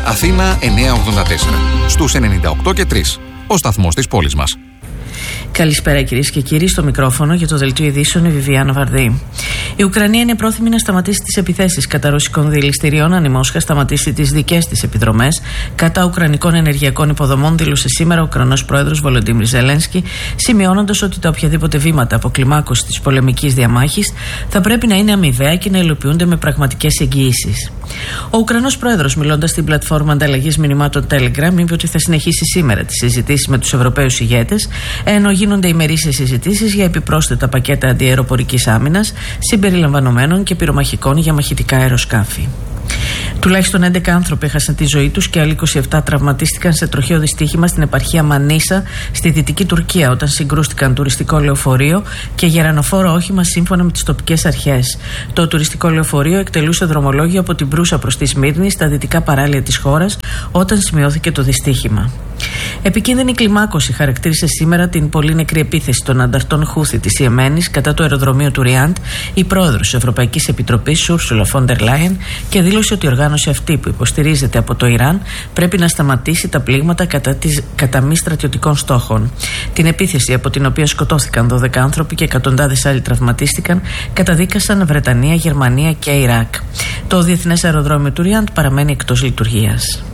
Αθήνα 984. Στους 98 και 3. Ο σταθμός της πόλης μας. Καλησπέρα κυρίες και κύριοι, στο μικρόφωνο για το δελτίο ειδήσεων η Βιβιάνα Βαρδί. Η Ουκρανία είναι πρόθυμη να σταματήσει τις επιθέσεις κατά ρωσικών δηληστηριών αν η Μόσχα σταματήσει τις δικές της επιδρομές κατά ουκρανικών ενεργειακών υποδομών, δήλωσε σήμερα ο Ουκρανός πρόεδρος Βολοντίμιρ Ζελένσκι, σημειώνοντας ότι τα οποιαδήποτε βήματα αποκλιμάκωσης της πολεμικής διαμάχης θα πρέπει να είναι αμοιβαία και να υλοποιούνται με πραγματικές εγγυήσεις. Ο Ουκρανός πρόεδρος, μιλώντας στην πλατφόρμα ανταλλαγής μηνυμάτων Telegram, είπε ότι θα συνεχίσει σήμερα τις συζητήσεις με τους Ευρωπαίους ηγέτες, ενώ γίνονται ημερήσιες συζητήσεις για επιπρόσθετα πακέτα αντιαεροπορικής άμυνας, συμπεριλαμβανομένων και πυρομαχικών για μαχητικά αεροσκάφη. Τουλάχιστον 11 άνθρωποι έχασαν τη ζωή τους και άλλοι 27 τραυματίστηκαν σε τροχαίο δυστύχημα στην επαρχία Μανίσα στη δυτική Τουρκία όταν συγκρούστηκαν τουριστικό λεωφορείο και γερανοφόρο όχημα σύμφωνα με τις τοπικές αρχές. Το τουριστικό λεωφορείο εκτελούσε δρομολόγιο από την Προύσα προς τη Σμύρνη στα δυτικά παράλια της χώρας όταν σημειώθηκε το δυστύχημα. Επικίνδυνη κλιμάκωση χαρακτήρισε σήμερα την πολύ νεκρή επίθεση των ανταρτών Χούθη της Ιεμένης κατά το αεροδρομίο του Ριάντ η πρόεδρος της Ευρωπαϊκής Επιτροπής Ursula von der Leyen και δήλωσε ότι η οργάνωση αυτή που υποστηρίζεται από το Ιράν πρέπει να σταματήσει τα πλήγματα κατά μη στρατιωτικών στόχων. Την επίθεση, από την οποία σκοτώθηκαν 12 άνθρωποι και εκατοντάδες άλλοι τραυματίστηκαν, καταδίκασαν Βρετανία, Γερμανία και Ιράκ. Το διεθνές αεροδρόμιο του Ριάντ παραμένει εκτός λειτουργίας.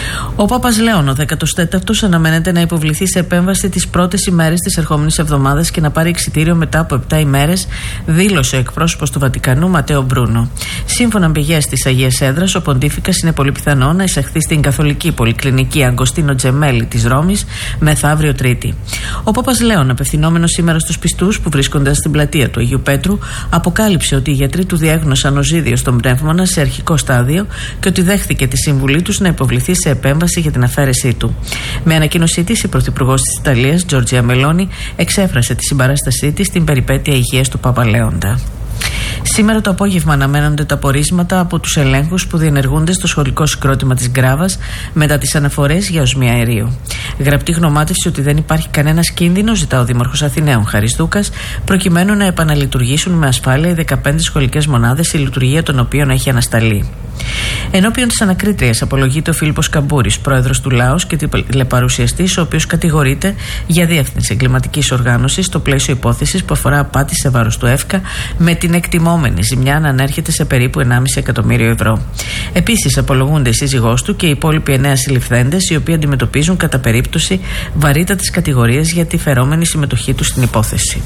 Ο Πάπας Λέων, ο 14ος, αναμένεται να υποβληθεί σε επέμβαση τις πρώτες ημέρες της ερχόμενης εβδομάδας και να πάρει εξιτήριο μετά από 7 ημέρες, δήλωσε ο εκπρόσωπος του Βατικανού Ματέο Μπρούνο. Σύμφωνα με πηγές της Αγίας Έδρας, ο Ποντίφικας είναι πολύ πιθανό να εισαχθεί στην Καθολική Πολυκλινική Αγκοστίνο Τζεμέλη της Ρώμης μεθαύριο Τρίτη. Ο Πάπας Λέων, απευθυνόμενος σήμερα στους πιστούς που βρίσκονται στην πλατεία του Αγίου Πέτρου, αποκάλυψε ότι οι γιατροί του διέγνωσαν οζίδιο στον πνεύμονα σε αρχικό στάδιο και ότι δέχθηκε τη συμβουλή τους να υποβληθεί σε επέμβαση για την αφαίρεσή του. Με ανακοίνωσή της, η Πρωθυπουργός της Ιταλίας, Τζόρτζια Μελόνι, εξέφρασε τη συμπαράστασή της στην περιπέτεια υγείας του Παπαλέοντα. Σήμερα το απόγευμα αναμένονται τα πορίσματα από τους ελέγχους που διενεργούνται στο σχολικό συγκρότημα της Γκράβας μετά τις αναφορές για οσμία αερίου. Γραπτή γνωμάτευση ότι δεν υπάρχει κανένας κίνδυνος, ζητά ο Δήμαρχος Αθηναίων Χαρίς Δούκας, προκειμένου να επαναλειτουργήσουν με ασφάλεια οι 15 σχολικές μονάδες, η λειτουργία των οποίων έχει ανασταλεί. Ενώπιον της ανακρίτριας απολογείται ο Φίλιππος Καμπούρης, πρόεδρος του ΛΑΟΣ και τηλεπαρουσιαστής, ο οποίος κατηγορείται για διεύθυνση εγκληματικής οργάνωσης στο πλαίσιο υπόθεσης που αφορά απάτη σε βάρος του ΕΦΚΑ, με την εκτιμόμενη ζημιά να ανέρχεται σε περίπου 1,5 εκατομμύριο ευρώ. Επίσης, απολογούνται η σύζυγός του και οι υπόλοιποι 9 συλληφθέντες, οι οποίοι αντιμετωπίζουν κατά περίπτωση βαρύτατες κατηγορίες για τη φερόμενη συμμετοχή τους στην υπόθεση.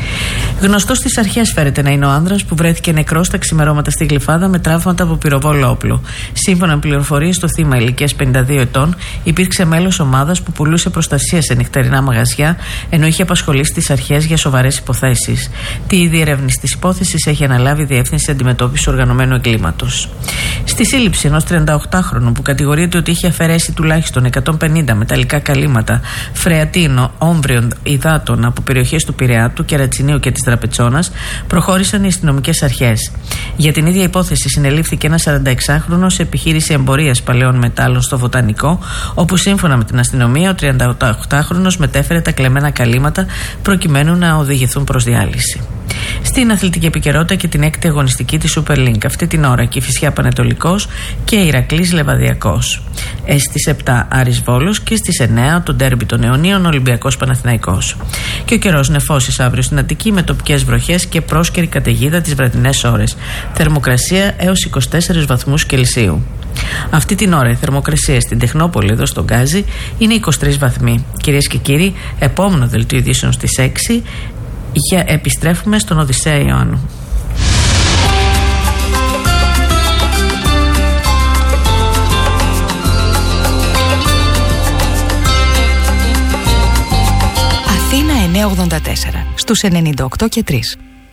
Γνωστός στις αρχές φέρεται να είναι ο άνδρας που βρέθηκε νεκρός τα ξημερώματα στη Γλυφάδα με τραύματα από πυροβόλο όπλο. Σύμφωνα με πληροφορίες, το θύμα ηλικίας 52 ετών υπήρξε μέλος ομάδας που πουλούσε προστασία σε νυχτερινά μαγαζιά, ενώ είχε απασχολήσει τις αρχές για σοβαρές υποθέσεις. Τη διερεύνηση της υπόθεσης έχει αναλάβει η Διεύθυνση Αντιμετώπισης Οργανωμένου Εγκλήματος. Στη σύλληψη ενός 38χρονου που κατηγορείται ότι είχε αφαιρέσει τουλάχιστον 150 μεταλλικά καλύματα φρεατίνο όμβριων υδάτων από περιοχές του Πειραιά, του Κερατσινίου και της Τραπετσόνας, προχώρησαν οι αστυνομικές αρχές. Για την ίδια υπόθεση συνελήφθηκε ένα 46χρονο σε επιχείρηση εμπορίας παλαιών μετάλλων στο Βοτανικό, όπου σύμφωνα με την αστυνομία ο 38χρονος μετέφερε τα κλεμμένα καλύματα προκειμένου να οδηγηθούν προς διάλυση. Στην αθλητική επικαιρότητα και την έκτη αγωνιστική της Super League. Αυτή την ώρα Κηφισιά Πανετολικός και Ηρακλής Λεβαδιακός. Στις 7 Άρης Βόλος και στις 9 το ντέρμπι των Αιωνίων Ολυμπιακός Παναθηναϊκός. Και ο καιρός νεφώσεις αύριο στην Αττική με τοπικές βροχές και πρόσκαιρη καταιγίδα τις βραδινές ώρες. Θερμοκρασία έως 24 βαθμούς Κελσίου. Αυτή την ώρα η θερμοκρασία στην Τεχνόπολη εδώ στον Γκάζι είναι 23 βαθμοί. Κυρίες και κύριοι, επόμενο δελτίο ειδήσεων στις 6. Επιστρέφουμε στον Οδυσσέα Ιωάννου. Αθήνα 984 στους 98 και 3.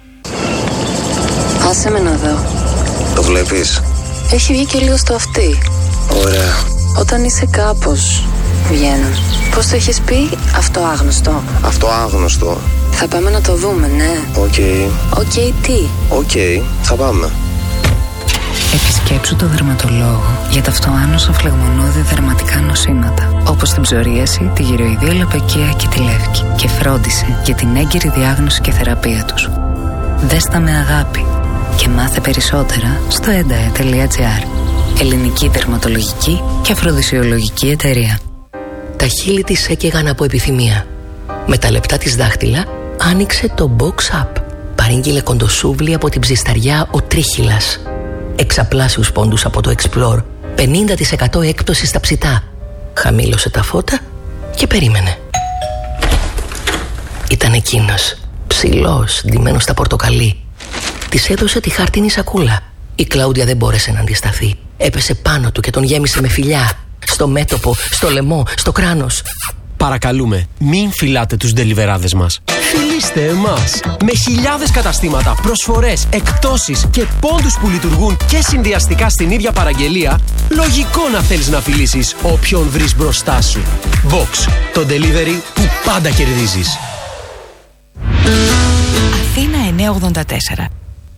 Άσε με να δω. Το βλέπεις? Έχει βγει και λίγο στο αυτί. Ωραία. Όταν είσαι κάπως βγαίνουν. Πώς το έχεις πει? Αυτό άγνωστο. Αυτό άγνωστο. Θα πάμε να το δούμε, ναι. Οκ. Τι? Οκ, θα πάμε. Επισκέψου το δερματολόγο για ταυτοάνωσα φλεγμονώδη δερματικά νοσήματα, όπως την ψωρίαση, τη γυροειδία λαπαικία και τη λεύκη, και φρόντισε για την έγκαιρη διάγνωση και θεραπεία τους. Δες τα με αγάπη και μάθε περισσότερα στο endae.gr. Ελληνική δερματολογική και αφροδισιολογική εταιρεία. Τα χείλη της έκαιγαν από επιθυμία. Με τα λεπτά της δάχτυλα άνοιξε το box up. Παρήγγειλε κοντοσούβλι από την ψισταριά ο Τρίχυλας. Εξαπλάσιους πόντους από το Explore. 50% έκπτωση στα ψητά. Χαμήλωσε τα φώτα και περίμενε. Ήταν εκείνος, ψηλός, ντυμένος στα πορτοκαλί. Της έδωσε τη χάρτινη σακούλα. Η Κλάουντια δεν μπόρεσε να αντισταθεί. Έπεσε πάνω του και τον γέμισε με φιλιά. Στο μέτωπο, στο λαιμό, στο κράνος. Παρακαλούμε, μην φυλάτε τους ντελιβεράδες μας. Φιλήστε εμάς! Με χιλιάδες καταστήματα, προσφορές, εκπτώσεις και πόντους που λειτουργούν και συνδυαστικά στην ίδια παραγγελία, λογικό να θέλεις να φιλήσεις όποιον βρεις μπροστά σου. Vox, το delivery που πάντα κερδίζεις. Αθήνα 984.